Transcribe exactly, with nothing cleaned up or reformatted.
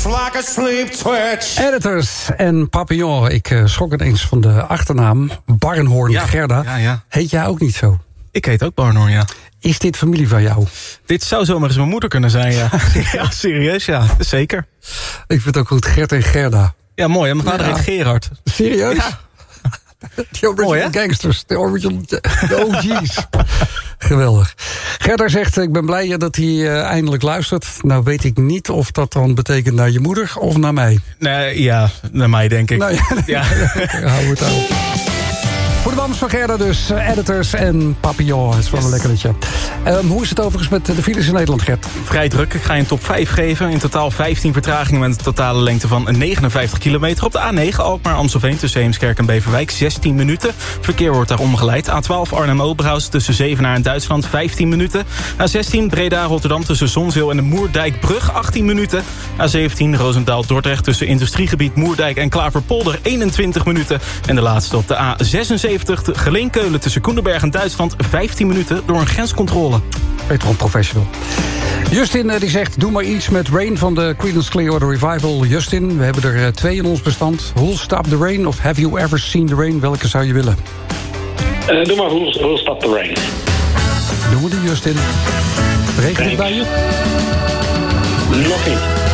like a sleep twitch. Editors en Papillon. Ik uh, schrok ineens van de achternaam. Barnhoorn ja, Gerda. Ja, ja. Heet jij ook niet zo? Ik heet ook Barnhoorn, ja. Is dit familie van jou? Dit zou zomaar eens mijn moeder kunnen zijn, ja. Ja, serieus, ja. Zeker. Ik vind het ook goed, Gert en Gerda. Ja, mooi. Hè? Mijn vader ja. heet Gerard. Serieus? Ja. De original Mooi, gangsters, de original de O G's. Geweldig. Gerda zegt, ik ben blij dat hij uh, eindelijk luistert. Nou weet ik niet of dat dan betekent naar je moeder of naar mij. Nee, ja, naar mij denk ik. Nou, ja, ja. Hou het aan. Voor de dames van Gerda dus, uh, editors en Papillon. Het is wel yes. een lekker liedje. Um, hoe is het overigens met de files in Nederland, Gert? Vrij druk. Ik ga je een top vijf geven. In totaal vijftien vertragingen met een totale lengte van negenenvijftig kilometer. Op de A negen Alkmaar-Amstelveen tussen Heemskerk en Beverwijk zestien minuten. Verkeer wordt daar omgeleid. A twaalf Arnhem-Oberhaus tussen Zevenaar en Duitsland vijftien minuten. A zestien Breda-Rotterdam tussen Zonzeel en de Moerdijkbrug achttien minuten. A zeventien Roosendaal-Dordrecht tussen industriegebied Moerdijk en Klaverpolder eenentwintig minuten. En de laatste op de A zesenzeventig Geleen-Keulen tussen Koendenberg en Duitsland vijftien minuten door een grenscontrole. Peter, professional. Justin die zegt, doe maar iets met Rain van de Creedence Clearwater Revival. Justin, we hebben er uh, twee in ons bestand. Who'll Stop the Rain of Have You Ever Seen the Rain? Welke zou je willen? Uh, doe maar Who'll, who'll Stop the Rain. Doen we die, Justin. Regent het bij je? Nog niet.